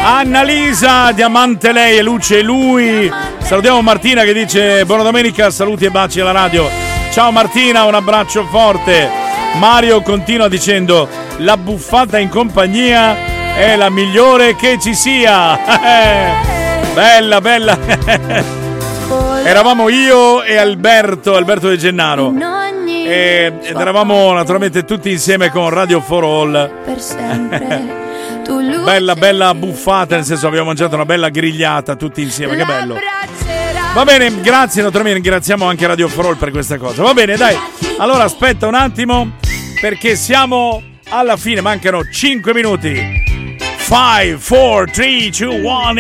Annalisa, diamante lei e luce lui. Salutiamo Martina che dice buona domenica, saluti e baci alla radio. Ciao Martina, un abbraccio forte. Mario continua dicendo la buffata in compagnia è la migliore che ci sia. Bella, bella. Eravamo io e Alberto De Gennaro ed eravamo naturalmente tutti insieme con Radio for All. Per sempre. Bella buffata, nel senso abbiamo mangiato una bella grigliata tutti insieme, che bello. Va bene, grazie, naturalmente ringraziamo anche Radio for All per questa cosa. Va bene, dai, allora aspetta un attimo perché siamo alla fine, mancano 5 minuti. 5, 4, 3, 2, 1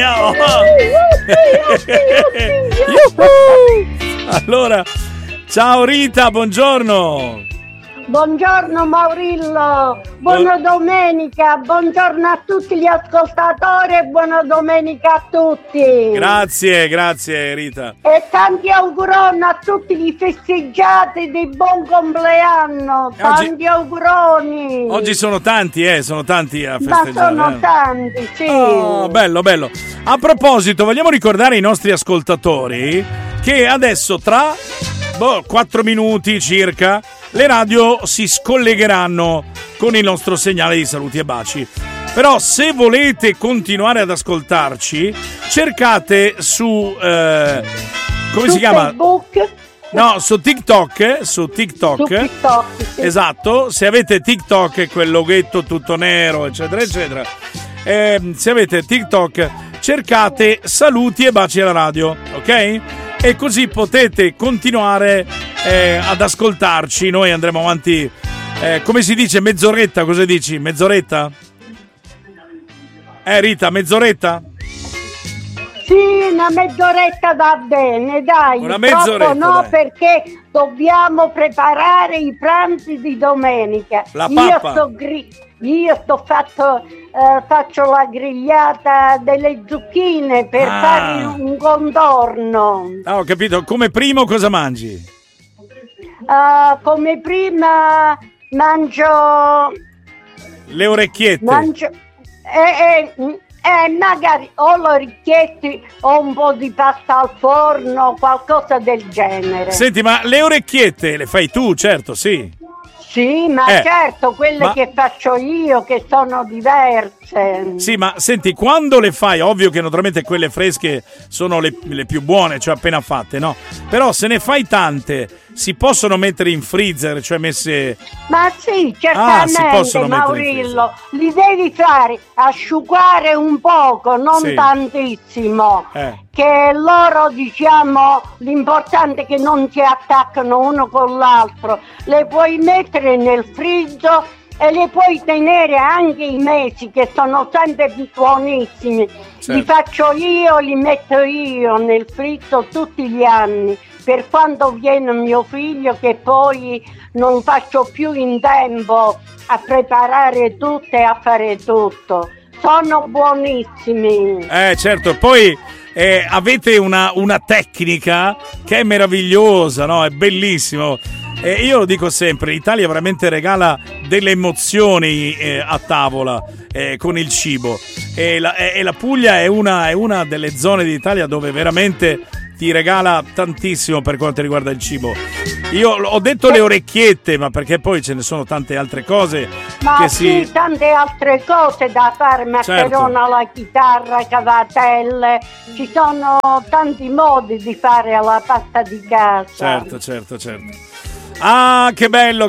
Allora, ciao Rita, buongiorno. Buongiorno Maurillo, buona domenica, buongiorno a tutti gli ascoltatori e buona domenica a tutti. Grazie Rita. E tanti auguroni a tutti gli festeggiati di buon compleanno, tanti auguroni. Oggi sono tanti a festeggiare. Ma sono tanti, sì. Oh, bello. A proposito, vogliamo ricordare ai nostri ascoltatori che adesso tra 4 minuti circa le radio si scollegheranno con il nostro segnale di saluti e baci. Però se volete continuare ad ascoltarci, cercate su come si chiama? Facebook? No, su TikTok. Su TikTok, sì. Esatto, se avete TikTok, quel loghetto tutto nero, eccetera, eccetera. Se avete TikTok, cercate saluti e baci alla radio, ok? E così potete continuare ad ascoltarci. Noi andremo avanti, come si dice, mezz'oretta, cosa dici? Mezz'oretta? Rita, mezz'oretta? Sì, una mezz'oretta va bene, dai. Una mezz'oretta, no, dai. perché dobbiamo preparare i pranzi di domenica. La pappa. Faccio la grigliata delle zucchine per fare un contorno. Ho capito. Come primo cosa mangi? Come prima mangio le orecchiette. Magari o le orecchiette o un po' di pasta al forno, qualcosa del genere. Senti, ma le orecchiette le fai tu, certo, sì. Sì, ma certo, quelle che faccio io, che sono diverse. Sì, ma senti, quando le fai, ovvio che naturalmente quelle fresche sono le più buone, cioè appena fatte, no? Però se ne fai tante, si possono mettere in freezer, cioè messe... Ma sì, certamente, Maurillo, li devi fare asciugare un poco, non tantissimo. Che loro, diciamo, l'importante è che non si attaccano uno con l'altro. Le puoi mettere nel frigo e le puoi tenere anche i mesi, che sono sempre più buonissimi. Certo. Li faccio io, li metto io nel frigo tutti gli anni, per quando viene mio figlio, che poi non faccio più in tempo a preparare tutto e a fare tutto. Sono buonissimi. Certo, poi avete una tecnica che è meravigliosa, no? È bellissimo. Io lo dico sempre, l'Italia veramente regala delle emozioni a tavola con il cibo. E la Puglia è una delle zone d'Italia dove veramente ti regala tantissimo per quanto riguarda il cibo. Io ho detto le orecchiette, ma perché poi ce ne sono tante altre cose. Ma sì, tante altre cose da fare, maccherona alla chitarra, cavatelle, ci sono tanti modi di fare la pasta di casa. Certo. Ah, che bello.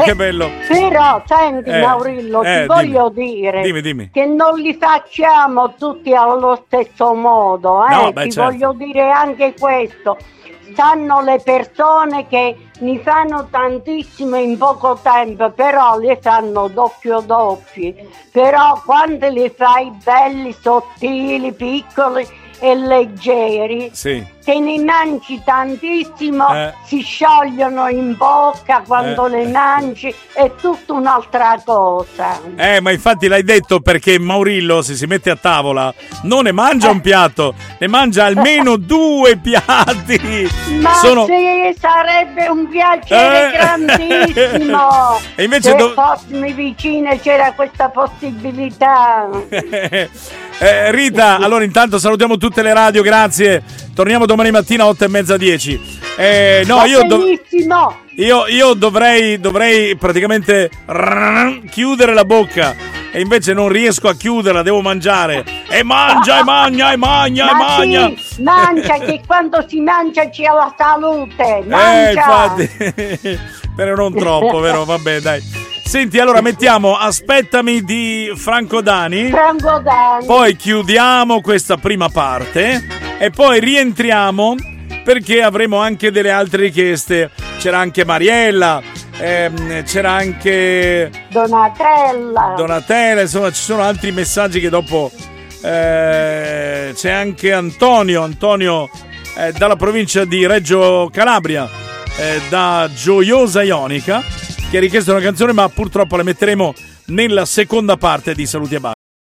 Però, senti Maurillo, ti voglio dire dimmi. che non li facciamo tutti allo stesso modo, voglio dire anche questo. Sanno le persone che ne fanno tantissimo in poco tempo, però le fanno doppio. Però quando le fai belli, sottili, piccoli e leggeri, te ne mangi tantissimo, si sciogliono in bocca quando le mangi, è tutta un'altra cosa. Ma infatti l'hai detto perché Maurillo, se si mette a tavola, non ne mangia un piatto, ne mangia almeno 2 piatti. Ma sì, sarebbe un piacere grandissimo. E invece se fossimo vicine c'era questa possibilità. Rita, allora intanto salutiamo tutte le radio, grazie. Torniamo domani mattina 8:30, 10. No, io dovrei praticamente chiudere la bocca e invece non riesco a chiuderla, devo mangiare. E mangia. Sì, mangia, che quando si mangia c'è la salute. Mangia. Infatti, però non troppo, vero? Vabbè, dai. Senti, allora mettiamo Aspettami di Franco Dani. Poi chiudiamo questa prima parte e poi rientriamo perché avremo anche delle altre richieste. C'era anche Mariella, c'era anche Donatella, insomma ci sono altri messaggi che dopo c'è anche Antonio dalla provincia di Reggio Calabria, da Gioiosa Ionica, che ha richiesto una canzone, ma purtroppo la metteremo nella seconda parte di Saluti e Baci.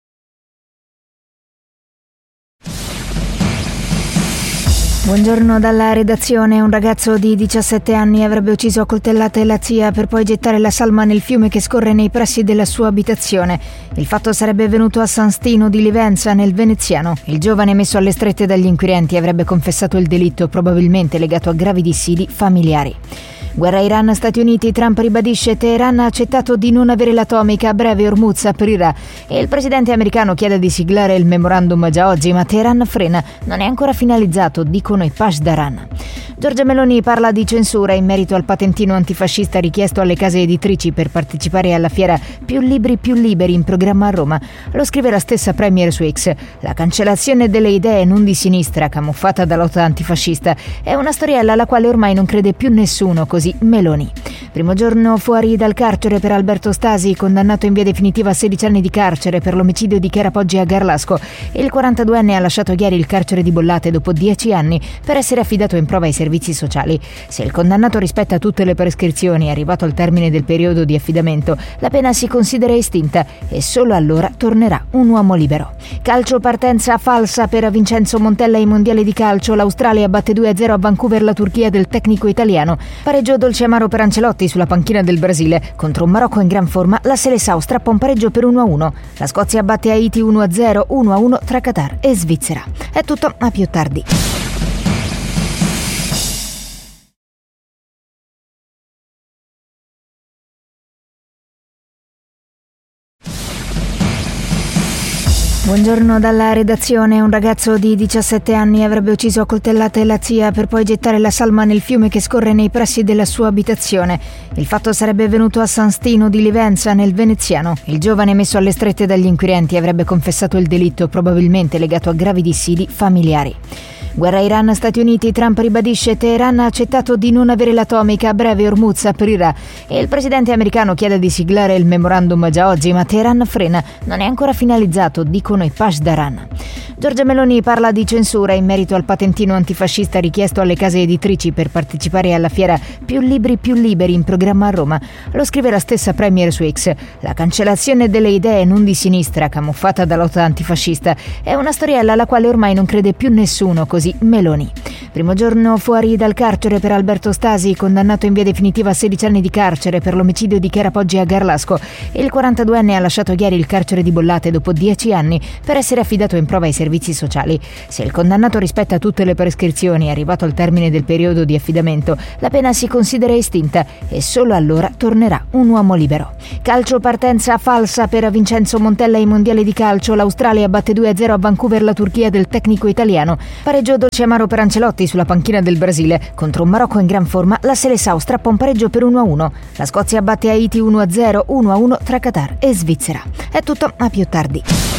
Buongiorno dalla redazione. Un ragazzo di 17 anni avrebbe ucciso a coltellate la zia per poi gettare la salma nel fiume che scorre nei pressi della sua abitazione. Il fatto sarebbe avvenuto a San Stino di Livenza, nel Veneziano. Il giovane, messo alle strette dagli inquirenti, avrebbe confessato il delitto, probabilmente legato a gravi dissidi familiari. Guerra Iran-Stati Uniti. Trump ribadisce: Teheran ha accettato di non avere l'atomica, a breve Hormuz aprirà. E il presidente americano chiede di siglare il memorandum già oggi, ma Teheran frena. Non è ancora finalizzato, dicono i Pashdaran. Giorgia Meloni parla di censura in merito al patentino antifascista richiesto alle case editrici per partecipare alla fiera Più libri più liberi in programma a Roma. Lo scrive la stessa premier su X. La cancellazione delle idee non di sinistra, camuffata da lotta antifascista, è una storiella alla quale ormai non crede più nessuno, così Meloni. Primo giorno fuori dal carcere per Alberto Stasi, condannato in via definitiva a 16 anni di carcere per l'omicidio di Chiara Poggi a Garlasco. Il 42enne ha lasciato ieri il carcere di Bollate dopo 10 anni per essere affidato in prova ai servizi sociali. Se il condannato rispetta tutte le prescrizioni, è arrivato al termine del periodo di affidamento, la pena si considera estinta e solo allora tornerà un uomo libero. Calcio, partenza falsa per Vincenzo Montella ai mondiali di calcio. L'Australia batte 2-0 a Vancouver la Turchia del tecnico italiano. Pareggio dolce amaro per Ancelotti sulla panchina del Brasile. Contro un Marocco in gran forma, la Seleção strappa un pareggio per 1-1. La Scozia batte Haiti 1-0, 1-1 tra Qatar e Svizzera. È tutto, a più tardi. Buongiorno dalla redazione. Un ragazzo di 17 anni avrebbe ucciso a coltellate la zia per poi gettare la salma nel fiume che scorre nei pressi della sua abitazione. Il fatto sarebbe avvenuto a San Stino di Livenza, nel Veneziano. Il giovane, messo alle strette dagli inquirenti, avrebbe confessato il delitto, probabilmente legato a gravi dissidi familiari. Guerra Iran-Stati Uniti. Trump ribadisce: Teheran ha accettato di non avere l'atomica, a breve Hormuz aprirà. E il presidente americano chiede di siglare il memorandum già oggi, ma Teheran frena. Non è ancora finalizzato, dicono i Pashdaran. Giorgia Meloni parla di censura in merito al patentino antifascista richiesto alle case editrici per partecipare alla fiera Più libri più liberi in programma a Roma. Lo scrive la stessa premier su X. La cancellazione delle idee non di sinistra, camuffata da lotta antifascista, è una storiella alla quale ormai non crede più nessuno, così Meloni. Primo giorno fuori dal carcere per Alberto Stasi, condannato in via definitiva a 16 anni di carcere per l'omicidio di Chiara Poggi a Garlasco. Il 42enne ha lasciato ieri il carcere di Bollate dopo 10 anni per essere affidato in prova ai servizi sociali. Se il condannato rispetta tutte le prescrizioni, è arrivato al termine del periodo di affidamento, la pena si considera estinta e solo allora tornerà un uomo libero. Calcio, partenza falsa per Vincenzo Montella ai mondiali di calcio. L'Australia batte 2-0 a Vancouver la Turchia del tecnico italiano. Pareggio dolce amaro per Ancelotti sulla panchina del Brasile. Contro un Marocco in gran forma, la Seleção strappa un pareggio per 1-1. La Scozia batte Haiti 1-0, 1-1 tra Qatar e Svizzera. È tutto, a più tardi.